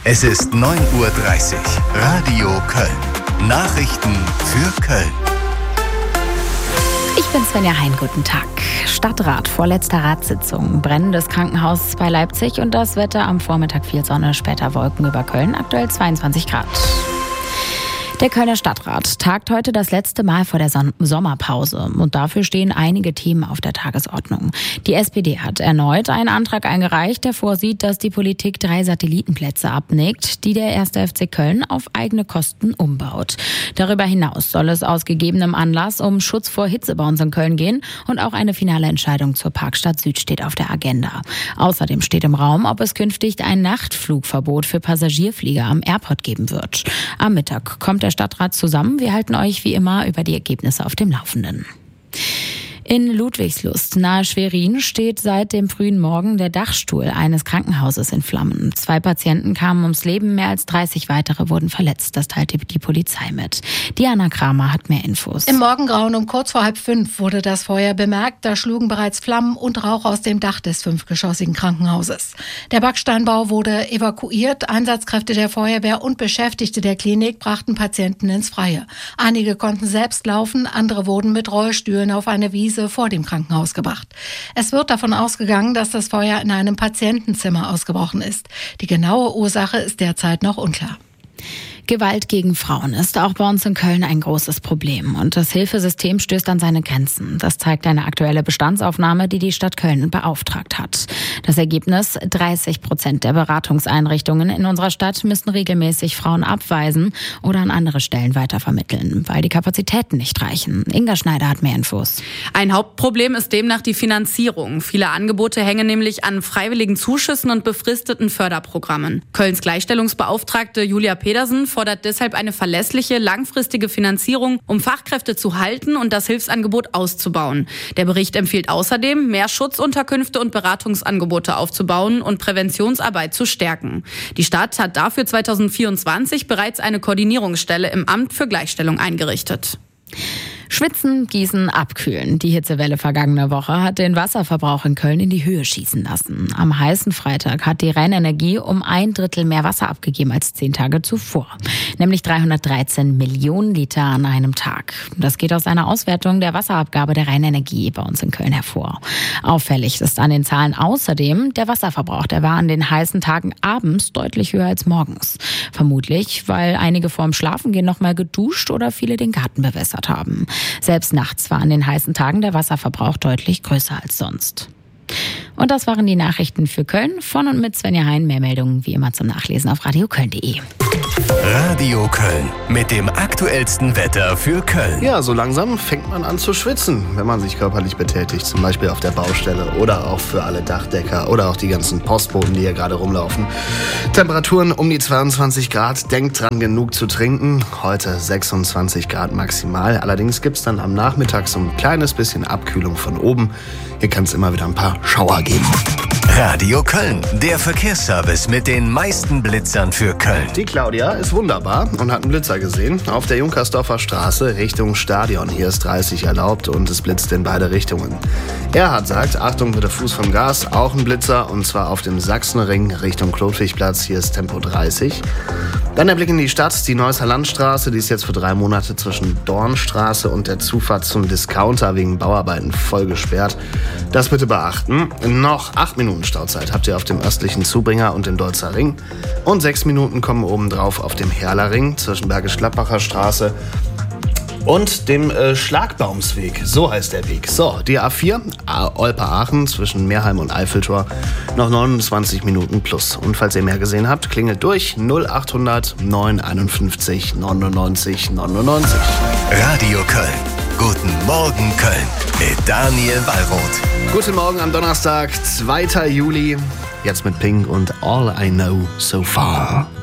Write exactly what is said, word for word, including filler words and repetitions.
Es ist neun Uhr dreißig. Radio Köln. Nachrichten für Köln. Ich bin Svenja Hein, guten Tag. Stadtrat, vorletzter Ratssitzung, brennendes Krankenhaus bei Leipzig und das Wetter am Vormittag viel Sonne, später Wolken über Köln, aktuell zweiundzwanzig Grad. Der Kölner Stadtrat tagt heute das letzte Mal vor der Son- Sommerpause und dafür stehen einige Themen auf der Tagesordnung. Die S P D hat erneut einen Antrag eingereicht, der vorsieht, dass die Politik drei Satellitenplätze abnickt, die der erste F C Köln auf eigene Kosten umbaut. Darüber hinaus soll es aus gegebenem Anlass um Schutz vor Hitze bei uns in Köln gehen und auch eine finale Entscheidung zur Parkstadt Süd steht auf der Agenda. Außerdem steht im Raum, ob es künftig ein Nachtflugverbot für Passagierflieger am Airport geben wird. Am Mittag kommt der Stadtrat zusammen. Wir halten euch wie immer über die Ergebnisse auf dem Laufenden. In Ludwigslust nahe Schwerin steht seit dem frühen Morgen der Dachstuhl eines Krankenhauses in Flammen. Zwei Patienten kamen ums Leben, mehr als dreißig weitere wurden verletzt. Das teilte die Polizei mit. Diana Kramer hat mehr Infos. Im Morgengrauen um kurz vor halb fünf wurde das Feuer bemerkt. Da schlugen bereits Flammen und Rauch aus dem Dach des fünfgeschossigen Krankenhauses. Der Backsteinbau wurde evakuiert. Einsatzkräfte der Feuerwehr und Beschäftigte der Klinik brachten Patienten ins Freie. Einige konnten selbst laufen, andere wurden mit Rollstühlen auf eine Wiese vor dem Krankenhaus gebracht. Es wird davon ausgegangen, dass das Feuer in einem Patientenzimmer ausgebrochen ist. Die genaue Ursache ist derzeit noch unklar. Gewalt gegen Frauen ist auch bei uns in Köln ein großes Problem und das Hilfesystem stößt an seine Grenzen. Das zeigt eine aktuelle Bestandsaufnahme, die die Stadt Köln beauftragt hat. Das Ergebnis: dreißig Prozent der Beratungseinrichtungen in unserer Stadt müssen regelmäßig Frauen abweisen oder an andere Stellen weitervermitteln, weil die Kapazitäten nicht reichen. Inga Schneider hat mehr Infos. Ein Hauptproblem ist demnach die Finanzierung. Viele Angebote hängen nämlich an freiwilligen Zuschüssen und befristeten Förderprogrammen. Kölns Gleichstellungsbeauftragte Julia Pedersen fordert deshalb eine verlässliche, langfristige Finanzierung, um Fachkräfte zu halten und das Hilfsangebot auszubauen. Der Bericht empfiehlt außerdem, mehr Schutzunterkünfte und Beratungsangebote aufzubauen und Präventionsarbeit zu stärken. Die Stadt hat dafür zweitausendvierundzwanzig bereits eine Koordinierungsstelle im Amt für Gleichstellung eingerichtet. Schwitzen, gießen, abkühlen. Die Hitzewelle vergangene Woche hat den Wasserverbrauch in Köln in die Höhe schießen lassen. Am heißen Freitag hat die Rheinenergie um ein Drittel mehr Wasser abgegeben als zehn Tage zuvor. Nämlich dreihundertdreizehn Millionen Liter an einem Tag. Das geht aus einer Auswertung der Wasserabgabe der Rheinenergie bei uns in Köln hervor. Auffällig ist an den Zahlen außerdem der Wasserverbrauch. Der war an den heißen Tagen abends deutlich höher als morgens. Vermutlich, weil einige vorm Schlafengehen noch mal geduscht oder viele den Garten bewässert haben. Selbst nachts war an den heißen Tagen der Wasserverbrauch deutlich größer als sonst. Und das waren die Nachrichten für Köln. Von und mit Svenja Hein. Mehr Meldungen wie immer zum Nachlesen auf radioköln punkt de. Radio Köln mit dem aktuellsten Wetter für Köln. Ja, so langsam fängt man an zu schwitzen, wenn man sich körperlich betätigt, zum Beispiel auf der Baustelle oder auch für alle Dachdecker oder auch die ganzen Postboten, die hier gerade rumlaufen. Temperaturen um die zweiundzwanzig Grad, denkt dran, genug zu trinken. Heute sechsundzwanzig Grad maximal, allerdings gibt es dann am Nachmittag so ein kleines bisschen Abkühlung von oben. Hier kann es immer wieder ein paar Schauer geben. Radio Köln, der Verkehrsservice mit den meisten Blitzern für Köln. Die Claudia ist wunderbar und hat einen Blitzer gesehen. Auf der Junkersdorfer Straße Richtung Stadion. Hier ist dreißig erlaubt und es blitzt in beide Richtungen. Erhard sagt, Achtung bitte Fuß vom Gas, auch ein Blitzer und zwar auf dem Sachsenring Richtung Klotwigplatz. Hier ist Tempo dreißig. Dann der Blick in die Stadt, die Neusser Landstraße, die ist jetzt für drei Monate zwischen Dornstraße und der Zufahrt zum Discounter wegen Bauarbeiten voll gesperrt. Das bitte beachten. Noch acht Minuten Stauzeit habt ihr auf dem östlichen Zubringer und dem Deutzer Ring. Und sechs Minuten kommen obendrauf auf dem Herler Ring zwischen Bergisch-Gladbacher Straße und dem äh, Schlagbaumsweg. So heißt der Weg. So, die A vier, Olpe-Aachen zwischen Meerheim und Eiffeltor. Noch neunundzwanzig Minuten plus. Und falls ihr mehr gesehen habt, klingelt durch null achthundert neun einundfünfzig neunundneunzig neunundneunzig. Radio Köln. Guten Morgen Köln mit Daniel Wallroth. Guten Morgen am Donnerstag, zweiter Juli. Jetzt mit Pink und All I Know So Far.